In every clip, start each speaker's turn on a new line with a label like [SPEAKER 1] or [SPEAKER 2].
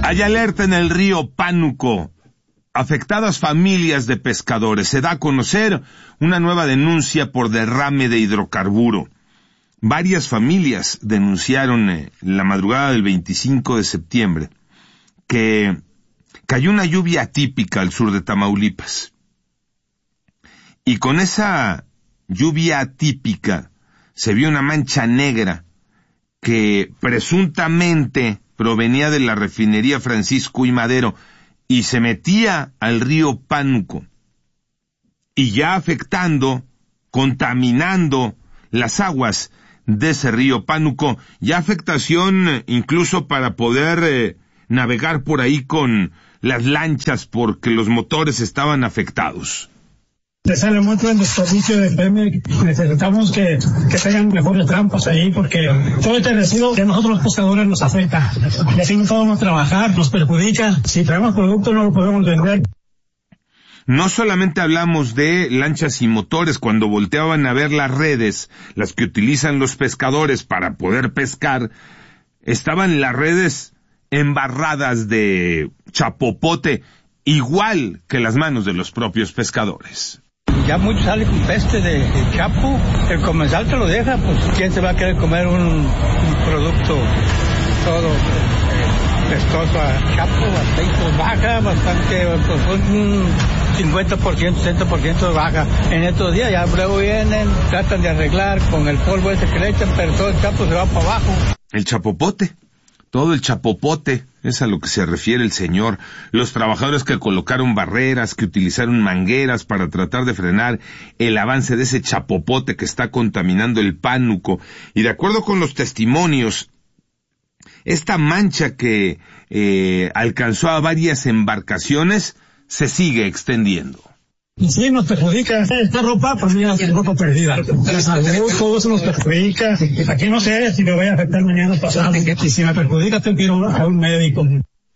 [SPEAKER 1] Hay alerta en el río Pánuco. Afectadas familias de pescadores. Se da a conocer una nueva denuncia por derrame de hidrocarburo. Varias familias denunciaron la madrugada del 25 de septiembre que cayó una lluvia atípica al sur de Tamaulipas. Y con esa lluvia atípica se vio una mancha negra que presuntamente provenía de la refinería Francisco I. Madero y se metía al río Pánuco, y ya afectando, contaminando las aguas de ese río Pánuco, ya afectación incluso para poder navegar por ahí con las lanchas porque los motores estaban afectados.
[SPEAKER 2] Le sale mucho el desperdicio de Pemex. Necesitamos que tengan mejores trampas ahí, porque todo este residuo que a nosotros los pescadores nos afecta. Y así no podemos trabajar, nos perjudica. Si traemos producto no lo podemos vender.
[SPEAKER 1] No solamente hablamos de lanchas y motores. Cuando volteaban a ver las redes, las que utilizan los pescadores para poder pescar, estaban las redes embarradas de chapopote, igual que las manos de los propios pescadores.
[SPEAKER 3] Ya mucho sale con peste de chapo, el comensal te lo deja, pues ¿quién se va a querer comer un producto todo pestoso a chapo? Aceite baja bastante, pues un 50%, 60% baja. En estos días ya luego vienen, tratan de arreglar con el polvo ese que le echan, pero todo el chapo se va para abajo.
[SPEAKER 1] El chapopote. Todo el chapopote, es a lo que se refiere el señor. Los trabajadores que colocaron barreras, que utilizaron mangueras para tratar de frenar el avance de ese chapopote que está contaminando el Pánuco. Y de acuerdo con los testimonios, esta mancha que alcanzó a varias embarcaciones se sigue extendiendo.
[SPEAKER 2] Y sí, nos perjudica. Esta ropa, pues mira, es ropa perdida. La salud, todo eso nos perjudica. Aquí no sé si me voy a afectar mañana pasado. Y si me perjudica, tengo que ir a un médico.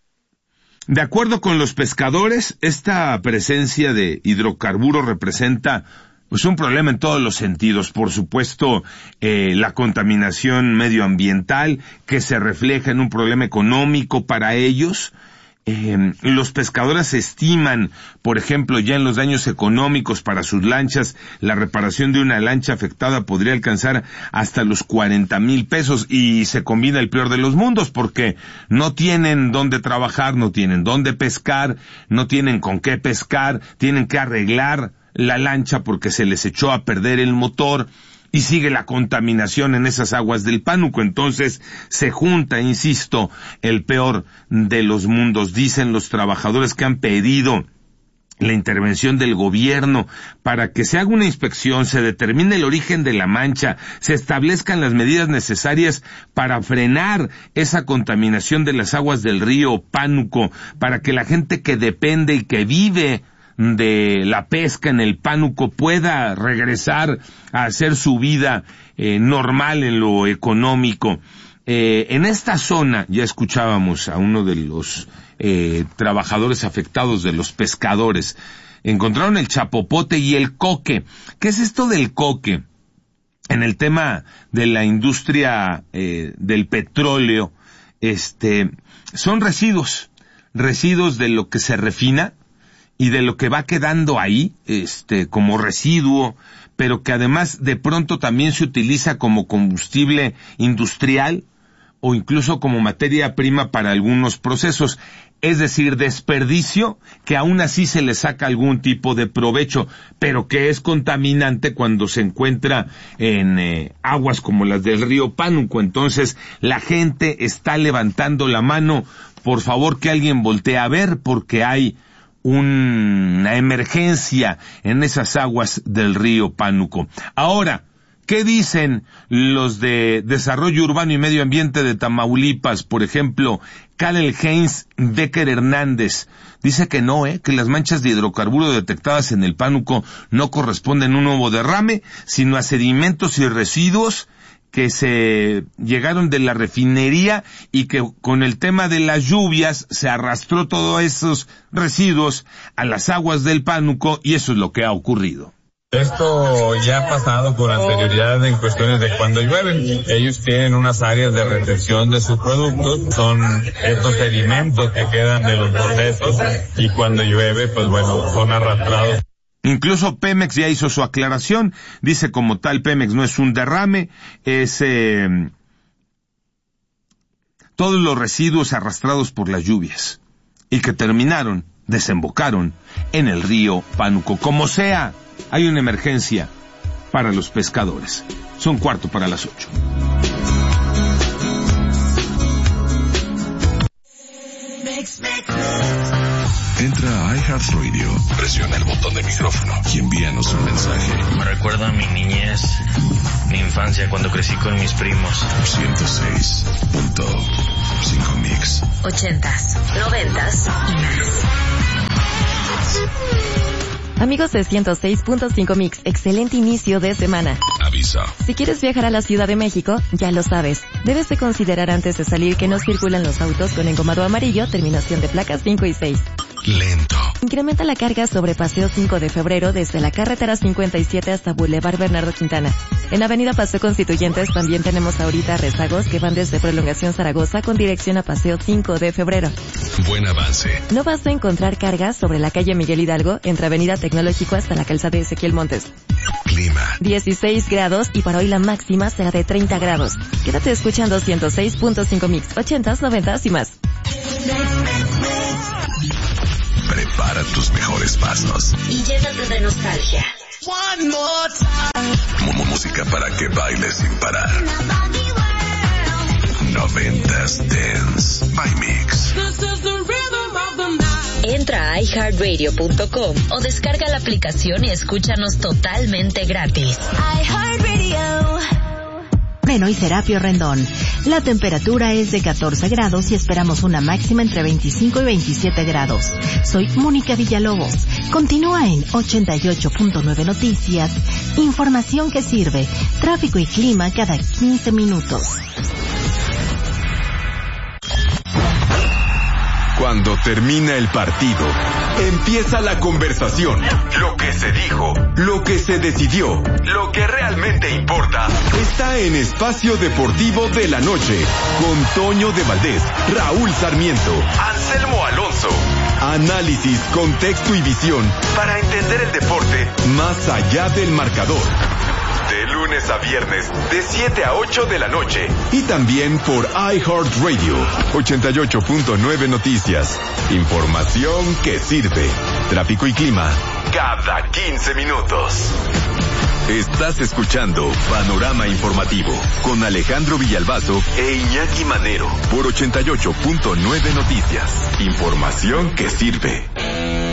[SPEAKER 1] De acuerdo con los pescadores, esta presencia de hidrocarburos representa pues un problema en todos los sentidos. Por supuesto, la contaminación medioambiental que se refleja en un problema económico para ellos. Los pescadores estiman, por ejemplo, ya en los daños económicos para sus lanchas, la reparación de una lancha afectada podría alcanzar hasta los 40,000 pesos, y se combina el peor de los mundos porque no tienen dónde trabajar, no tienen dónde pescar, no tienen con qué pescar, tienen que arreglar la lancha porque se les echó a perder el motor. Y sigue la contaminación en esas aguas del Pánuco. Entonces se junta, insisto, el peor de los mundos. Dicen los trabajadores que han pedido la intervención del gobierno para que se haga una inspección, se determine el origen de la mancha, se establezcan las medidas necesarias para frenar esa contaminación de las aguas del río Pánuco, para que la gente que depende y que vive de la pesca en el Pánuco pueda regresar a hacer su vida normal en lo económico. En esta zona, ya escuchábamos a uno de los trabajadores afectados, de los pescadores, encontraron el chapopote y el coque. ¿Qué es esto del coque? En el tema de la industria del petróleo, son residuos de lo que se refina y de lo que va quedando ahí, como residuo, pero que además de pronto también se utiliza como combustible industrial o incluso como materia prima para algunos procesos. Es decir, desperdicio que aún así se le saca algún tipo de provecho, pero que es contaminante cuando se encuentra en aguas como las del río Pánuco. Entonces, la gente está levantando la mano, por favor que alguien voltee a ver, porque hay una emergencia en esas aguas del río Pánuco. Ahora, ¿qué dicen los de Desarrollo Urbano y Medio Ambiente de Tamaulipas? Por ejemplo, Karel Heinz Becker Hernández dice que no, que las manchas de hidrocarburo detectadas en el Pánuco no corresponden a un nuevo derrame, sino a sedimentos y residuos que se llegaron de la refinería y que con el tema de las lluvias se arrastró todos esos residuos a las aguas del Pánuco, y eso es lo que ha ocurrido.
[SPEAKER 4] Esto ya ha pasado con anterioridad en cuestiones de cuando llueve. Ellos tienen unas áreas de retención de sus productos, son estos sedimentos que quedan de los bocetos y cuando llueve, pues bueno, son arrastrados.
[SPEAKER 1] Incluso Pemex ya hizo su aclaración, dice como tal Pemex no es un derrame, es todos los residuos arrastrados por las lluvias y que desembocaron en el río Pánuco. Como sea, hay una emergencia para los pescadores. Son 7:45.
[SPEAKER 5] Entra a iHeartRadio, presiona el botón de micrófono y envíanos un mensaje.
[SPEAKER 6] Me recuerda a mi niñez, mi infancia cuando crecí con mis primos.
[SPEAKER 5] 106.5 Mix.
[SPEAKER 7] 80s, 90s y más.
[SPEAKER 8] Amigos de 106.5 Mix, excelente inicio de semana.
[SPEAKER 5] Aviso.
[SPEAKER 8] Si quieres viajar a la Ciudad de México, ya lo sabes. Debes de considerar antes de salir que no circulan los autos con engomado amarillo, terminación de placas 5 y 6.
[SPEAKER 5] Lento.
[SPEAKER 8] Incrementa la carga sobre Paseo 5 de Febrero desde la carretera 57 hasta Boulevard Bernardo Quintana. En Avenida Paseo Constituyentes también tenemos ahorita rezagos que van desde Prolongación Zaragoza con dirección a Paseo 5 de Febrero.
[SPEAKER 5] Buen avance.
[SPEAKER 8] No vas a encontrar cargas sobre la calle Miguel Hidalgo entre Avenida Tecnológico hasta la calzada de Ezequiel Montes.
[SPEAKER 5] Clima.
[SPEAKER 8] 16 grados y para hoy la máxima será de 30 grados. Quédate escuchando 106.5 Mix, 80s, 90s y más.
[SPEAKER 5] Prepara tus mejores pasos.
[SPEAKER 7] Y llénate de nostalgia.
[SPEAKER 5] Música para que bailes sin parar. 90s Dance by Mix.
[SPEAKER 7] Entra a iHeartRadio.com o descarga la aplicación y escúchanos totalmente gratis.
[SPEAKER 9] iHeartRadio. Moreno y Serapio Rendón. La temperatura es de 14 grados y esperamos una máxima entre 25 y 27 grados. Soy Mónica Villalobos. Continúa en 88.9 Noticias. Información que sirve. Tráfico y clima cada 15 minutos.
[SPEAKER 10] Cuando termina el partido, empieza la conversación. Lo que se dijo, lo que se decidió, lo que realmente importa, está en Espacio Deportivo de la Noche, con Toño de Valdés, Raúl Sarmiento, Anselmo Alonso. Análisis, contexto y visión para entender el deporte más allá del marcador. De lunes a viernes, de 7 a 8 de la noche. Y también por iHeartRadio, 88.9 Noticias. Información que sirve. Tráfico y clima, cada 15 minutos. Estás escuchando Panorama Informativo, con Alejandro Villalbazo e Iñaki Manero, por 88.9 Noticias. Información que sirve.